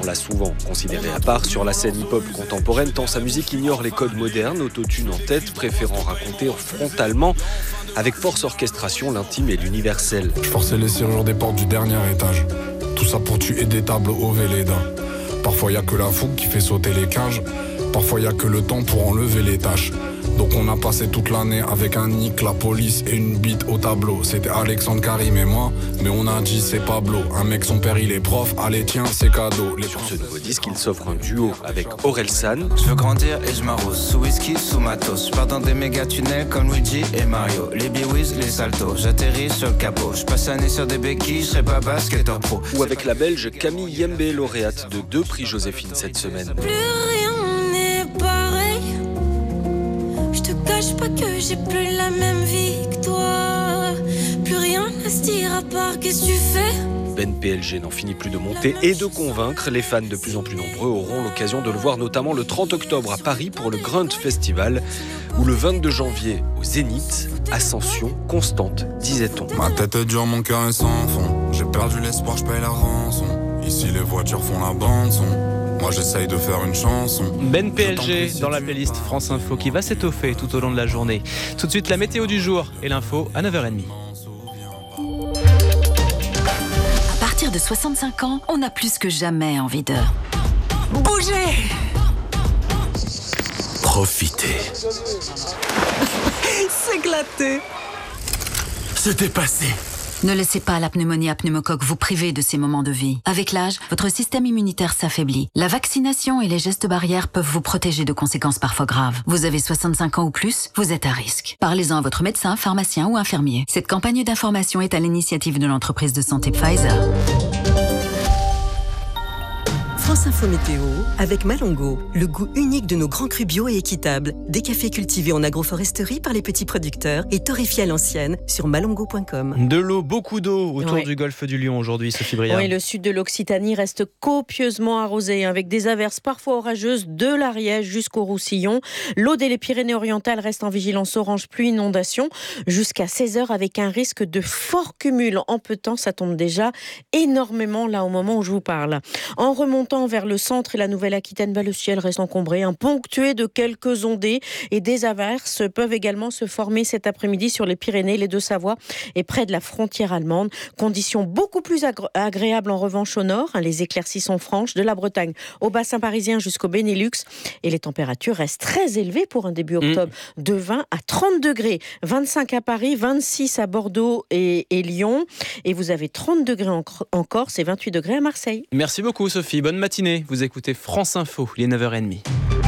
l'a souvent considéré à part sur la scène hip-hop contemporaine, tant sa musique ignore les codes modernes, autotune en tête, préférant raconter frontalement, avec force orchestration, l'intime et l'universel. Je forçais les serrures des portes du dernier étage. Tout ça pour tuer des tableaux au Véleda. Parfois y a que la fougue qui fait sauter les cages. Parfois y a que le temps pour enlever les tâches. Donc on a passé toute l'année avec un nick, la police et une bite au tableau. C'était Alexandre, Karim et moi, mais on a dit c'est Pablo. Un mec, son père il est prof, allez tiens c'est cadeau. Sur ce nouveau disque, il s'offre un duo avec Orelsan. Je veux grandir et je m'arrose, sous whisky, sous matos. Je pars dans des méga tunnels comme Luigi et Mario. Les biwiz, les saltos, j'atterris sur le capot. Je passe l'année sur des béquilles, je serai pas basketteur pro. Ou avec la belge Camille Yembe, lauréate de 2 prix Joséphine cette semaine. Plus rien n'est pareil. Je te cache pas que j'ai plus la même vie que toi. Plus rien à se dire à part qu'est-ce que tu fais. Ben PLG n'en finit plus de monter et de convaincre. Les fans de plus en plus nombreux auront l'occasion de le voir notamment le 30 octobre à Paris pour le Grunt Festival ou le 22 janvier au Zénith. Ascension constante, disait-on. Ma tête est dure, mon cœur est sans fond. J'ai perdu l'espoir, je paye la rançon. Ici les voitures font la bande son. Moi j'essaye de faire une chanson. Ben PLG dans la playlist France Info qui va s'étoffer tout au long de la journée. Tout de suite la météo du jour et l'info à 9h30. À partir de 65 ans, on a plus que jamais envie de bouger. Profitez. S'éclater. Se dépasser. Ne laissez pas la pneumonie à pneumocoque vous priver de ces moments de vie. Avec l'âge, votre système immunitaire s'affaiblit. La vaccination et les gestes barrières peuvent vous protéger de conséquences parfois graves. Vous avez 65 ans ou plus, vous êtes à risque. Parlez-en à votre médecin, pharmacien ou infirmier. Cette campagne d'information est à l'initiative de l'entreprise de santé Pfizer. France Info Météo avec Malongo, le goût unique de nos grands crus bio et équitables. Des cafés cultivés en agroforesterie par les petits producteurs et torréfiés à l'ancienne sur malongo.com. De l'eau, beaucoup d'eau autour du golfe du Lion aujourd'hui, Sophie Briard. Oui, le sud de l'Occitanie reste copieusement arrosé avec des averses parfois orageuses de l'Ariège jusqu'au Roussillon. L'Aude et les Pyrénées-Orientales restent en vigilance orange pluie inondation jusqu'à 16h avec un risque de fort cumul. En peu de temps, ça tombe déjà énormément là au moment où je vous parle. En remontant vers le centre et la Nouvelle-Aquitaine, le ciel reste encombré, ponctué de quelques ondées et des averses peuvent également se former cet après-midi sur les Pyrénées, les Deux-Savoies et près de la frontière allemande. Conditions beaucoup plus agréables en revanche au nord. Les éclaircies sont franches de la Bretagne au bassin parisien jusqu'au Benelux et les températures restent très élevées pour un début octobre, de 20 à 30 degrés. 25 à Paris, 26 à Bordeaux et Lyon et vous avez 30 degrés en Corse et 28 degrés à Marseille. Merci beaucoup Sophie, bonne matinée. Vous écoutez France Info, il est 9h30.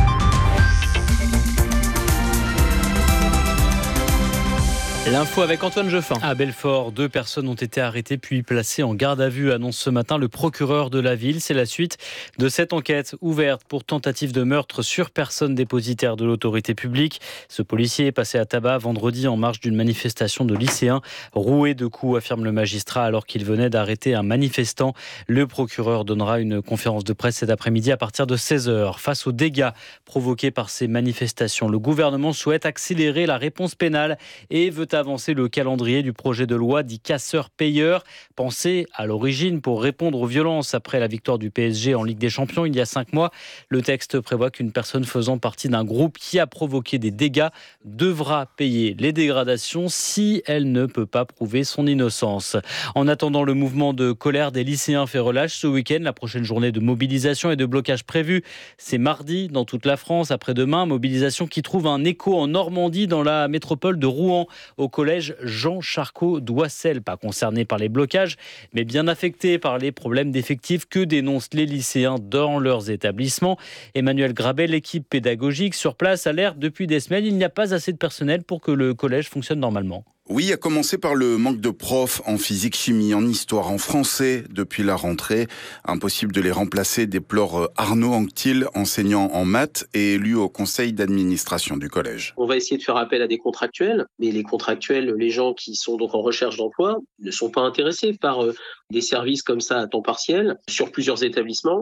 L'info avec Antoine Jeffin. À Belfort, 2 personnes ont été arrêtées puis placées en garde à vue, annonce ce matin le procureur de la ville. C'est la suite de cette enquête ouverte pour tentative de meurtre sur personne dépositaire de l'autorité publique. Ce policier est passé à tabac vendredi en marge d'une manifestation de lycéens. Roué de coups, affirme le magistrat, alors qu'il venait d'arrêter un manifestant. Le procureur donnera une conférence de presse cet après-midi à partir de 16h. Face aux dégâts provoqués par ces manifestations, le gouvernement souhaite accélérer la réponse pénale et veut avancer le calendrier du projet de loi dit casseur-payeur, pensé à l'origine pour répondre aux violences après la victoire du PSG en Ligue des Champions il y a 5 mois. Le texte prévoit qu'une personne faisant partie d'un groupe qui a provoqué des dégâts devra payer les dégradations si elle ne peut pas prouver son innocence. En attendant, le mouvement de colère des lycéens fait relâche ce week-end. La prochaine journée de mobilisation et de blocage prévue, c'est mardi dans toute la France. Après-demain, mobilisation qui trouve un écho en Normandie dans la métropole de Rouen, au collège Jean Charcot d'Oissel, pas concerné par les blocages, mais bien affecté par les problèmes d'effectifs que dénoncent les lycéens dans leurs établissements. Emmanuel Grabet, l'équipe pédagogique sur place, alerte depuis des semaines. Il n'y a pas assez de personnel pour que le collège fonctionne normalement. Oui, à commencer par le manque de profs en physique, chimie, en histoire, en français depuis la rentrée. Impossible de les remplacer, déplore Arnaud Anctil, enseignant en maths et élu au conseil d'administration du collège. On va essayer de faire appel à des contractuels, mais les contractuels, les gens qui sont donc en recherche d'emploi, ne sont pas intéressés par des services comme ça à temps partiel sur plusieurs établissements.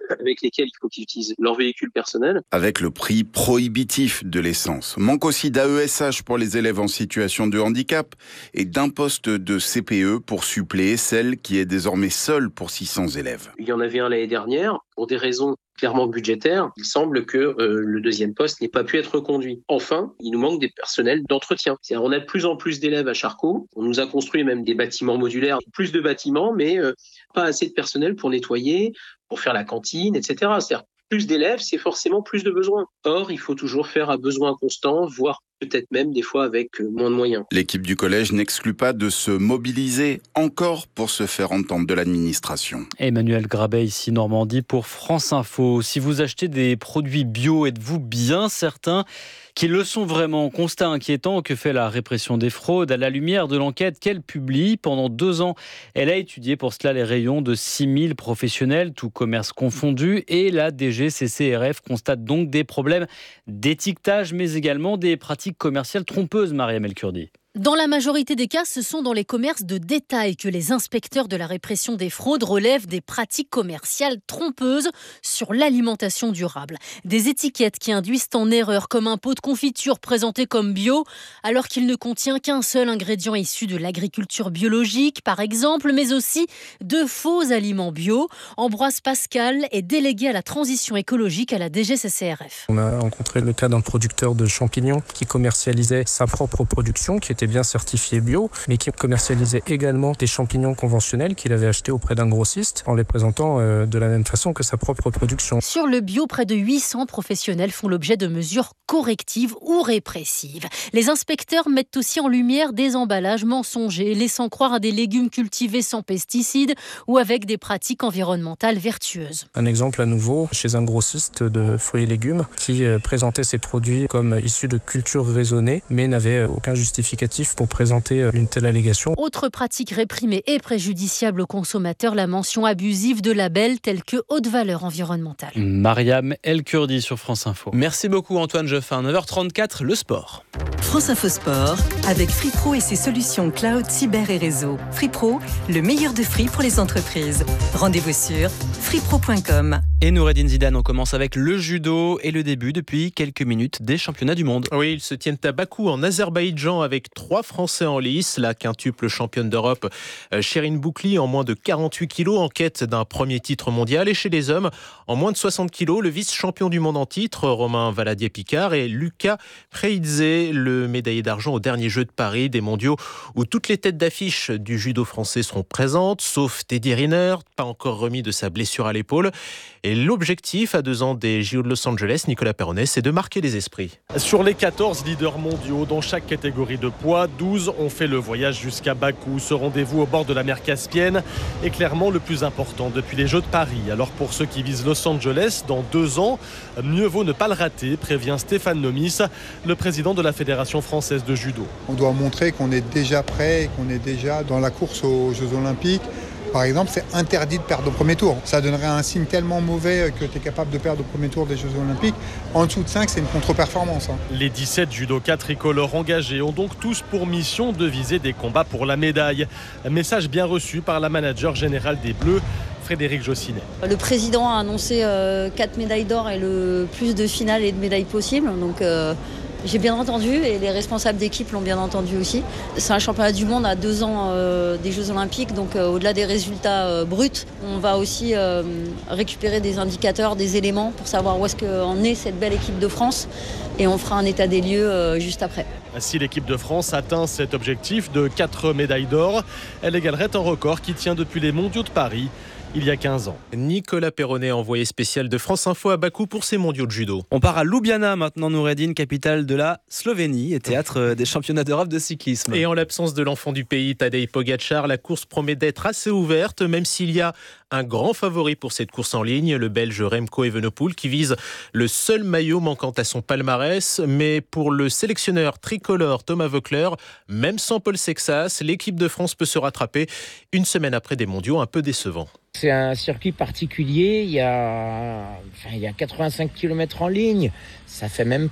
avec lesquels il faut qu'ils utilisent leur véhicule personnel. Avec le prix prohibitif de l'essence. Manque aussi d'AESH pour les élèves en situation de handicap et d'un poste de CPE pour suppléer celle qui est désormais seule pour 600 élèves. Il y en avait un l'année dernière. Pour des raisons clairement budgétaires, il semble que le deuxième poste n'ait pas pu être reconduit. Enfin, il nous manque des personnels d'entretien. C'est-à-dire, on a de plus en plus d'élèves à Charcot. On nous a construit même des bâtiments modulaires, plus de bâtiments, mais pas assez de personnel pour nettoyer, pour faire la cantine, etc. C'est-à-dire, plus d'élèves, c'est forcément plus de besoins. Or, il faut toujours faire à besoin constant, voire peut-être même des fois avec moins de moyens. L'équipe du collège n'exclut pas de se mobiliser encore pour se faire entendre de l'administration. Emmanuel Grabet, ici Normandie pour France Info. Si vous achetez des produits bio, êtes-vous bien certain qu'ils le sont vraiment? Constat inquiétant que fait la répression des fraudes à la lumière de l'enquête qu'elle publie. Pendant 2 ans, elle a étudié pour cela les rayons de 6000 professionnels, tout commerce confondu, et la DGCCRF constate donc des problèmes d'étiquetage, mais également des pratiques commerciales trompeuses, Mariam El Kurdi. Dans la majorité des cas, ce sont dans les commerces de détail que les inspecteurs de la répression des fraudes relèvent des pratiques commerciales trompeuses sur l'alimentation durable. Des étiquettes qui induisent en erreur, comme un pot de confiture présenté comme bio, alors qu'il ne contient qu'un seul ingrédient issu de l'agriculture biologique, par exemple, mais aussi de faux aliments bio. Ambroise Pascal est délégué à la transition écologique à la DGCCRF. On a rencontré le cas d'un producteur de champignons qui commercialisait sa propre production, qui était bien certifié bio, mais qui commercialisait également des champignons conventionnels qu'il avait achetés auprès d'un grossiste en les présentant de la même façon que sa propre production. Sur le bio, près de 800 professionnels font l'objet de mesures correctives ou répressives. Les inspecteurs mettent aussi en lumière des emballages mensongers, laissant croire à des légumes cultivés sans pesticides ou avec des pratiques environnementales vertueuses. Un exemple à nouveau, chez un grossiste de fruits et légumes qui présentait ses produits comme issus de cultures raisonnées, mais n'avait aucun justificatif pour présenter une telle allégation. Autre pratique réprimée et préjudiciable aux consommateurs, la mention abusive de labels tels que haute valeur environnementale. Mariam El Kurdi sur France Info. Merci beaucoup Antoine Jeffin. 9h34, le sport. France Info Sport, avec Free Pro et ses solutions cloud, cyber et réseau. Free Pro, le meilleur de Free pour les entreprises. Rendez-vous sur freepro.com. Et Noureddine Zidane, on commence avec le judo et le début depuis quelques minutes des championnats du monde. Oui, ils se tiennent à Bakou en Azerbaïdjan avec 3 Français en lice. La quintuple championne d'Europe Chérine Boukli en moins de 48 kilos en quête d'un premier titre mondial. Et chez les hommes, en moins de 60 kilos, le vice-champion du monde en titre, Romain Valadier-Picard, et Lucas Preidze, le médaillé d'argent au dernier Jeux de Paris, des mondiaux où toutes les têtes d'affiche du judo français seront présentes, sauf Teddy Riner, pas encore remis de sa blessure à l'épaule. Et l'objectif à 2 ans des JO de Los Angeles, Nicolas Perronnet, c'est de marquer les esprits. Sur les 14 leaders mondiaux dans chaque catégorie de poids, 12 ont fait le voyage jusqu'à Bakou. Ce rendez-vous au bord de la mer Caspienne est clairement le plus important depuis les Jeux de Paris. Alors pour ceux qui visent Los Angeles, dans 2 ans, mieux vaut ne pas le rater, prévient Stéphane Nomis, le président de la Fédération française de judo. On doit montrer qu'on est déjà prêt, qu'on est déjà dans la course aux Jeux Olympiques. Par exemple, c'est interdit de perdre au premier tour. Ça donnerait un signe tellement mauvais que tu es capable de perdre au premier tour des Jeux Olympiques. En dessous de 5, c'est une contre-performance. Les 17 judokas tricolores engagés ont donc tous pour mission de viser des combats pour la médaille. Un message bien reçu par la manager générale des Bleus, Frédéric Jossinet. Le président a annoncé 4 médailles d'or et le plus de finales et de médailles possibles. Donc j'ai bien entendu et les responsables d'équipe l'ont bien entendu aussi. C'est un championnat du monde à 2 ans des Jeux Olympiques, donc au-delà des résultats bruts, on va aussi récupérer des indicateurs, des éléments pour savoir où est-ce qu'en est cette belle équipe de France et on fera un état des lieux juste après. Si l'équipe de France atteint cet objectif de 4 médailles d'or, elle égalerait un record qui tient depuis les mondiaux de Paris. Il y a 15 ans. Nicolas Perronnet, envoyé spécial de France Info à Bakou pour ses mondiaux de judo. On part à Ljubljana maintenant, Noureddine, capitale de la Slovénie et théâtre des championnats d'Europe de cyclisme. Et en l'absence de l'enfant du pays, Tadej Pogačar, la course promet d'être assez ouverte, même s'il y a un grand favori pour cette course en ligne, le Belge Remco Evenepoel, qui vise le seul maillot manquant à son palmarès. Mais pour le sélectionneur tricolore Thomas Voeckler, même sans Paul Sexas, l'équipe de France peut se rattraper une semaine après des mondiaux un peu décevants. C'est un circuit particulier, il y a 85 km en ligne, ça fait même